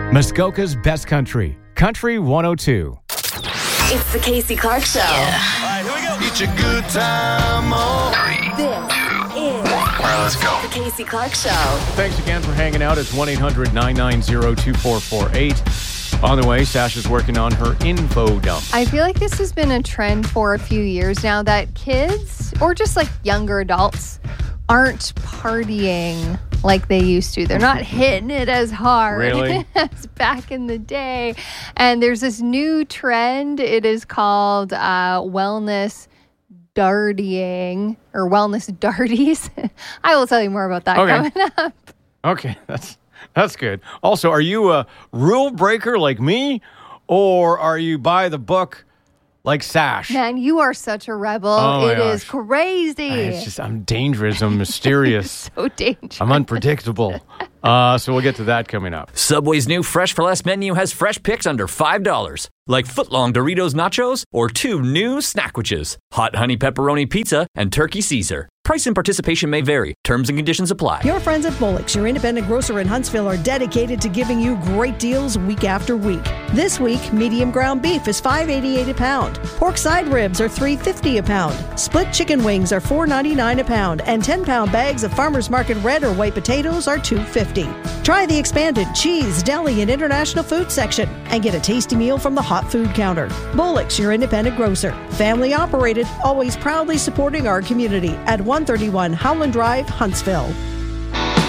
Muskoka's Best Country, Country 102. It's the Casey Clark Show. Yeah. All right, here we go. Get your good time on. This is All right, let's go. the Casey Clark Show. Thanks again for hanging out. It's 1-800-990-2448. On the way, Sasha's working on her info dump. I feel like this has been a trend for a few years now that kids, or just like younger adults, aren't partying like they used to. They're not hitting it as hard as back in the day. And there's this new trend. It is called wellness dartying or wellness darties. I will tell you more about that coming up. Okay, that's good. Also, are you a rule breaker like me, or are you by the book like Sash? Man, you are such a rebel. Oh, it is crazy. It's just, I'm dangerous. I'm mysterious. So dangerous. I'm unpredictable. So we'll get to that coming up. Subway's new Fresh for Less menu has fresh picks under $5, like footlong Doritos Nachos or 2 new Snackwitches, hot honey pepperoni pizza, and turkey Caesar. Price and participation may vary. Terms and conditions apply. Your friends at Bullock's, your independent grocer in Huntsville, are dedicated to giving you great deals week after week. This week, medium ground beef is $5.88 a pound. Pork side ribs are $3.50 a pound. Split chicken wings are $4.99 a pound. And 10-pound bags of Farmer's Market red or white potatoes are $2.50. Try the expanded cheese, deli, and international food section and get a tasty meal from the hot food counter. Bullock's, your independent grocer. Family operated, always proudly supporting our community at 131 Howland Drive, Huntsville.